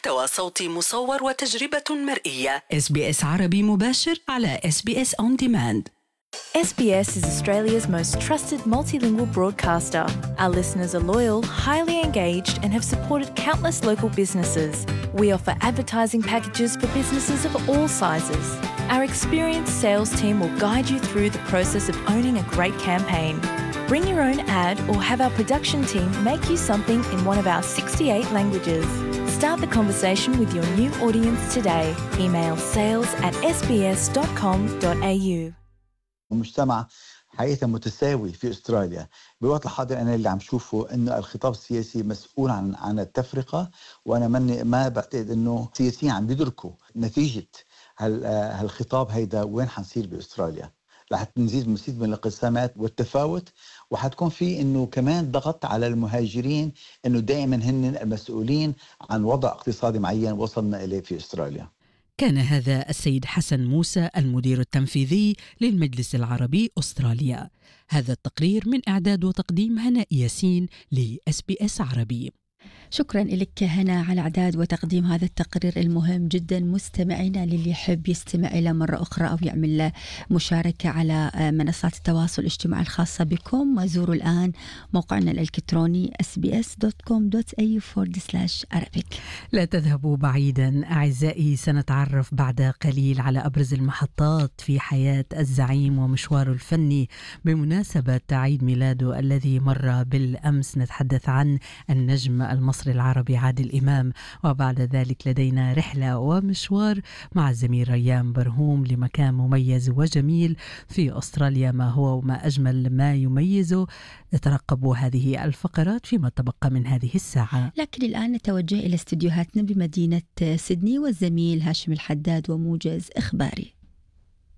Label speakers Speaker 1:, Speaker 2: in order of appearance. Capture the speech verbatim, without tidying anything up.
Speaker 1: محتوى صوتي مصور وتجربة مرئية.
Speaker 2: إس بي إس عربي مباشر على إس بي إس On Demand.
Speaker 3: S B S is Australia's most trusted multilingual broadcaster. Our listeners are loyal, highly engaged, and have supported countless local businesses. We offer advertising packages for businesses of all sizes. Our experienced sales team will guide you through the process of owning a great campaign. Bring your own ad or have our production team make you something in one of our sixty-eight languages. Start the conversation with your new audience today. Email sales at s b s dot com dot a u.
Speaker 4: مجتمع حقيقة متساوي في أستراليا. بالوقت الحاضر أنا اللي عم شوفه إنه الخطاب السياسي مسؤول عن عن التفرقة، وأنا من ما بعتقد إنه السياسيين عم بيدركوا نتيجة هال هالخطاب هيدا وين حنصير بأستراليا. رح نزيد مزيد من الانقسامات والتفاوت، وحتكون في إنه كمان ضغط على المهاجرين إنه دائما هن المسؤولين عن وضع اقتصادي معين وصلنا إليه في أستراليا.
Speaker 2: كان هذا السيد حسن موسى المدير التنفيذي للمجلس العربي أستراليا. هذا التقرير من إعداد وتقديم هناء ياسين ل إس بي إس عربي.
Speaker 5: شكرا لك هنا على إعداد وتقديم هذا التقرير المهم جدا. مستمعينا للي يحب يستمع إلى مرة أخرى أو يعمل له مشاركة على منصات التواصل الاجتماعي الخاصة بكم، زوروا الآن موقعنا الإلكتروني اس بي اس دوت كوم دوت a u forward slash arabic.
Speaker 2: لا تذهبوا بعيدا أعزائي، سنتعرف بعد قليل على أبرز المحطات في حياة الزعيم ومشواره الفني بمناسبة عيد ميلاده الذي مر بالأمس. نتحدث عن النجم المصري العربي عادل إمام، وبعد ذلك لدينا رحلة ومشوار مع الزميل ريان برهوم لمكان مميز وجميل في أستراليا. ما هو وما أجمل ما يميزه؟ ترقبوا هذه الفقرات فيما تبقى من هذه الساعة.
Speaker 5: لكن الآن نتوجه إلى استديوهاتنا بمدينة سيدني والزميل هاشم الحداد وموجز إخباري.